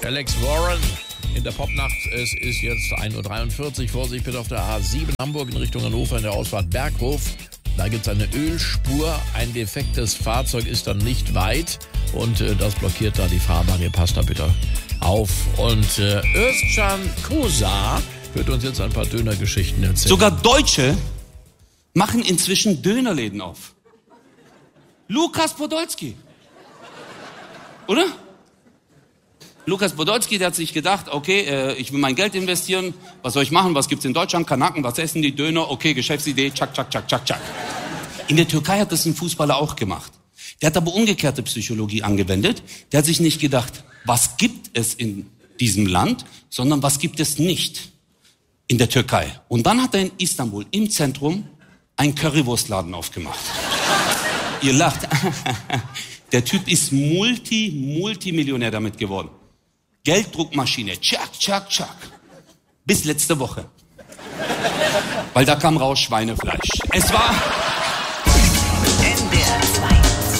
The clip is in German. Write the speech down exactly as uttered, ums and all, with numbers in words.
Alex Warren in der Popnacht. Es ist jetzt ein Uhr dreiundvierzig. Vorsicht bitte auf der A sieben Hamburg in Richtung Hannover in der Ausfahrt Berghof. Da gibt es eine Ölspur. Ein defektes Fahrzeug ist dann nicht weit und äh, das blockiert da die Fahrbahn. Ihr passt da bitte auf. Und äh, Özcan Kosa wird uns jetzt ein paar Dönergeschichten erzählen. Sogar Deutsche machen inzwischen Dönerläden auf. Lukas Podolski. Oder? Lukas Podolski, der hat sich gedacht, okay, äh, ich will mein Geld investieren. Was soll ich machen? Was gibt's in Deutschland? Kanaken, was essen die? Döner. Okay, Geschäftsidee. Tschak, tschak, tschak, tschak, tschak. In der Türkei hat das ein Fußballer auch gemacht. Der hat aber umgekehrte Psychologie angewendet. Der hat sich nicht gedacht, was gibt es in diesem Land, sondern was gibt es nicht in der Türkei. Und dann hat er in Istanbul im Zentrum einen Currywurstladen aufgemacht. Ihr lacht. Der Typ ist Multi, Multimillionär damit geworden. Gelddruckmaschine, tschak, tschak, tschak. Bis letzte Woche. Weil da kam raus Schweinefleisch. Es war N D R zwei.